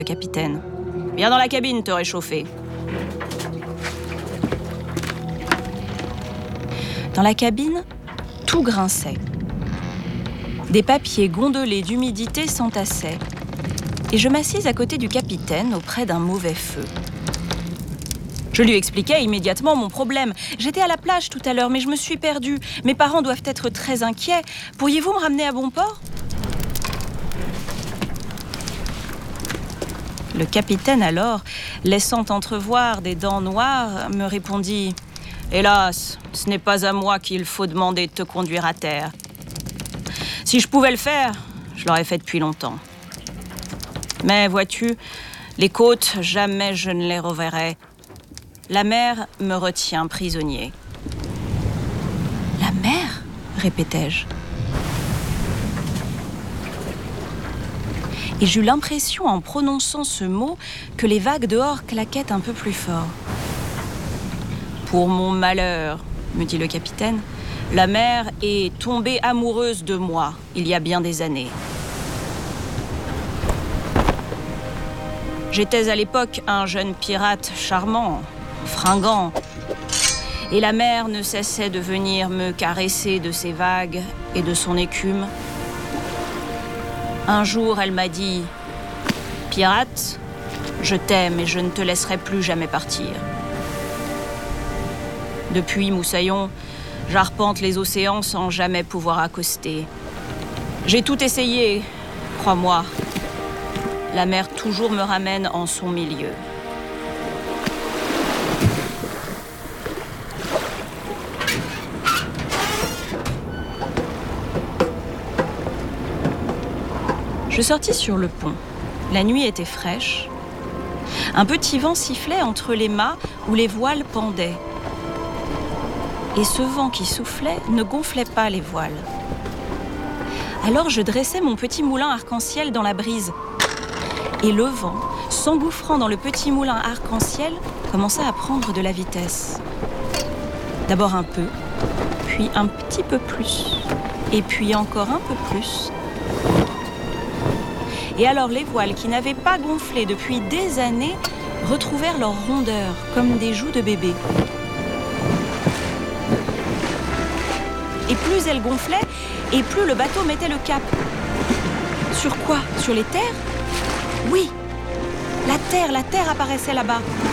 le capitaine. « Viens dans la cabine te réchauffer. » Dans la cabine, tout grinçait. Des papiers gondolés d'humidité s'entassaient. Et je m'assis à côté du capitaine auprès d'un mauvais feu. Je lui expliquais immédiatement mon problème. J'étais à la plage tout à l'heure, mais je me suis perdue. Mes parents doivent être très inquiets. Pourriez-vous me ramener à bon port ? Le capitaine alors, laissant entrevoir des dents noires, me répondit « Hélas, ce n'est pas à moi qu'il faut demander de te conduire à terre. Si je pouvais le faire, je l'aurais fait depuis longtemps. Mais vois-tu, les côtes, jamais je ne les reverrai. La mer me retient prisonnier. » « La mer ?» répétai-je. Et j'eus l'impression, en prononçant ce mot, que les vagues dehors claquaient un peu plus fort. « Pour mon malheur, me dit le capitaine, la mer est tombée amoureuse de moi il y a bien des années. J'étais à l'époque un jeune pirate charmant, fringant, et la mer ne cessait de venir me caresser de ses vagues et de son écume. Un jour, elle m'a dit « Pirate, je t'aime et je ne te laisserai plus jamais partir. » Depuis, Moussaillon, j'arpente les océans sans jamais pouvoir accoster. J'ai tout essayé, crois-moi. La mer toujours me ramène en son milieu. Je sortis sur le pont. La nuit était fraîche. Un petit vent sifflait entre les mâts où les voiles pendaient. Et ce vent qui soufflait ne gonflait pas les voiles. Alors je dressais mon petit moulin arc-en-ciel dans la brise. Et le vent, s'engouffrant dans le petit moulin arc-en-ciel, commença à prendre de la vitesse. D'abord un peu, puis un petit peu plus, et puis encore un peu plus. Et alors les voiles qui n'avaient pas gonflé depuis des années retrouvèrent leur rondeur comme des joues de bébé. Et plus elles gonflaient, et plus le bateau mettait le cap. Sur quoi ? Sur les terres ? Oui, la terre apparaissait là-bas.